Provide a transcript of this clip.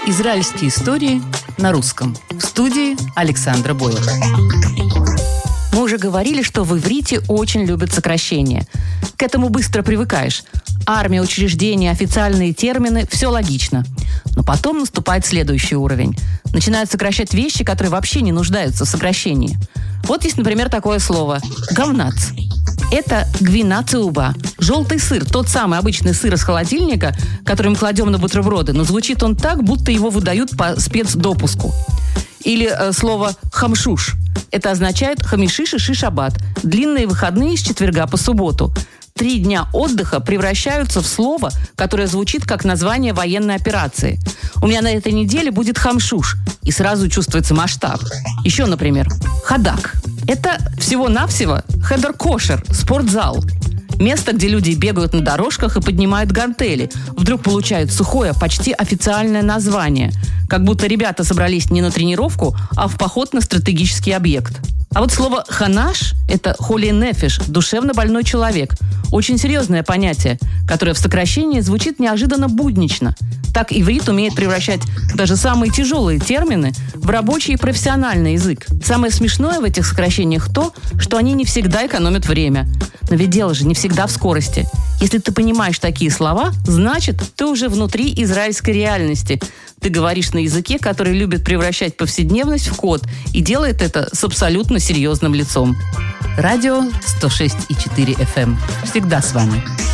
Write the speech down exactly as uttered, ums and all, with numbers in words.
Израильские истории на русском. В студии Александра Боева. Мы уже говорили, что в иврите очень любят сокращения. К этому быстро привыкаешь. Армия, учреждения, официальные термины – все логично. Но потом наступает следующий уровень. Начинают сокращать вещи, которые вообще не нуждаются в сокращении. Вот есть, например, такое слово «гавнац». Это гвина цеуба. Желтый сыр, тот самый обычный сыр из холодильника, который мы кладем на бутерброды, но звучит он так, будто его выдают по спецдопуску. Или э, слово «хамшуш». Это означает «хамишиш и шишабат» – длинные выходные с четверга по субботу. Три дня отдыха превращаются в слово, которое звучит как название военной операции. У меня на этой неделе будет хамшуш, и сразу чувствуется масштаб. Еще, например, хадак. Это всего-навсего хедер-кошер, спортзал. Место, где люди бегают на дорожках и поднимают гантели. Вдруг получают сухое, почти официальное название. Как будто ребята собрались не на тренировку, а в поход на стратегический объект. А вот слово «ханаш» – это «холи нефиш» – душевно больной человек. Очень серьезное понятие, которое в сокращении звучит неожиданно буднично. Так иврит умеет превращать даже самые тяжелые термины в рабочий и профессиональный язык. Самое смешное в этих сокращениях то, что они не всегда экономят время. Но ведь дело же не всегда в скорости. Если ты понимаешь такие слова, значит, ты уже внутри израильской реальности. Ты говоришь на языке, который любит превращать повседневность в код, и делает это с абсолютно серьезным лицом. Радио сто шесть и четыре эф эм. Всегда с вами.